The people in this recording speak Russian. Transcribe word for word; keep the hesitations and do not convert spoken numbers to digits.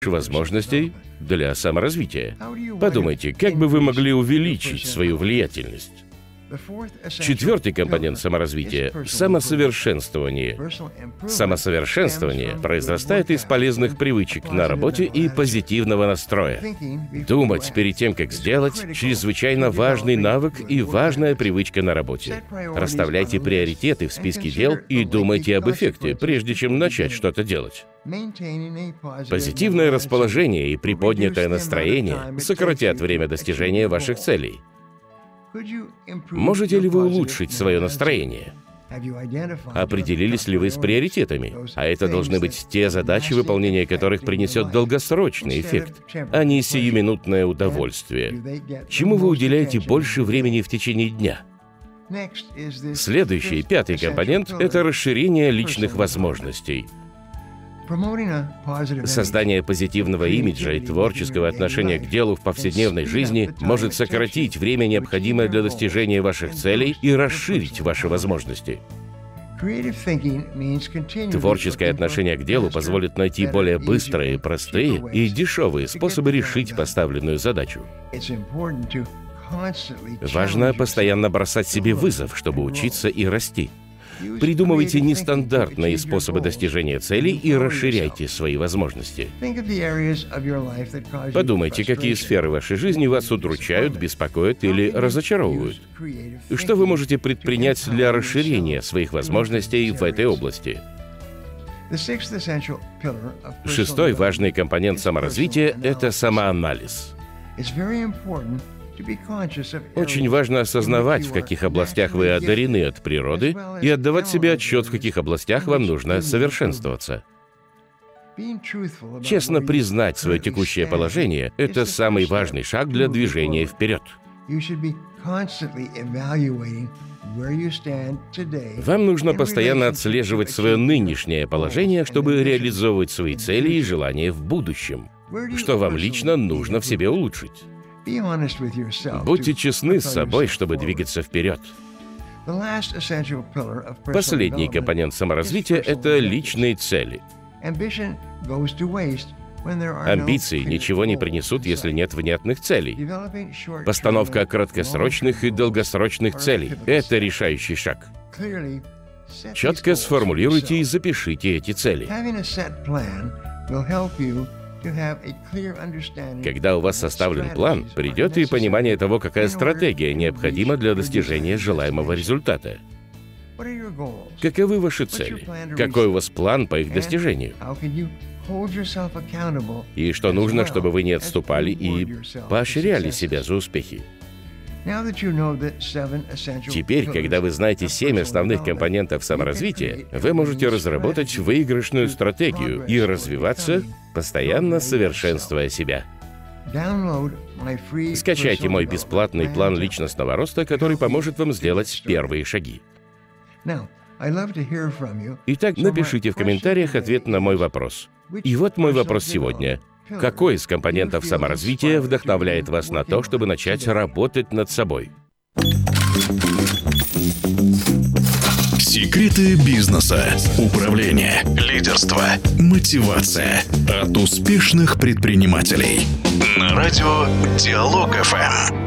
возможностей для саморазвития. Подумайте, как бы вы могли увеличить свою влиятельность? Четвертый компонент саморазвития – самосовершенствование. Самосовершенствование произрастает из полезных привычек на работе и позитивного настроя. Думать перед тем, как сделать – чрезвычайно важный навык и важная привычка на работе. Расставляйте приоритеты в списке дел и думайте об эффекте, прежде чем начать что-то делать. Позитивное расположение и приподнятое настроение сократят время достижения ваших целей. Можете ли вы улучшить свое настроение? Определились ли вы с приоритетами? А это должны быть те задачи, выполнение которых принесет долгосрочный эффект, а не сиюминутное удовольствие. Чему вы уделяете больше времени в течение дня? Следующий, пятый компонент — это расширение личных возможностей. Создание позитивного имиджа и творческого отношения к делу в повседневной жизни может сократить время, необходимое для достижения ваших целей, и расширить ваши возможности. Творческое отношение к делу позволит найти более быстрые, простые и дешевые способы решить поставленную задачу. Важно постоянно бросать себе вызов, чтобы учиться и расти. Придумывайте нестандартные способы достижения целей и расширяйте свои возможности. Подумайте, какие сферы вашей жизни вас удручают, беспокоят или разочаровывают. Что вы можете предпринять для расширения своих возможностей в этой области? Шестой важный компонент саморазвития — это самоанализ. Очень важно осознавать, в каких областях вы одарены от природы, и отдавать себе отчет, в каких областях вам нужно совершенствоваться. Честно признать свое текущее положение — это самый важный шаг для движения вперед. Вам нужно постоянно отслеживать свое нынешнее положение, чтобы реализовывать свои цели и желания в будущем. Что вам лично нужно в себе улучшить? Будьте честны с собой, чтобы двигаться вперед. Последний компонент саморазвития — это личные цели. Амбиции ничего не принесут, если нет внятных целей. Постановка краткосрочных и долгосрочных целей — это решающий шаг. Четко сформулируйте и запишите эти цели. Когда у вас составлен план, придет и понимание того, какая стратегия необходима для достижения желаемого результата. Каковы ваши цели? Какой у вас план по их достижению? И что нужно, чтобы вы не отступали и поощряли себя за успехи? Теперь, когда вы знаете семь основных компонентов саморазвития, вы можете разработать выигрышную стратегию и развиваться, постоянно совершенствуя себя. Скачайте мой бесплатный план личностного роста, который поможет вам сделать первые шаги. Итак, напишите в комментариях ответ на мой вопрос. И вот мой вопрос сегодня. Какой из компонентов саморазвития вдохновляет вас на то, чтобы начать работать над собой? Секреты бизнеса, управления, лидерства, мотивация от успешных предпринимателей. На радио Диалог эф эм.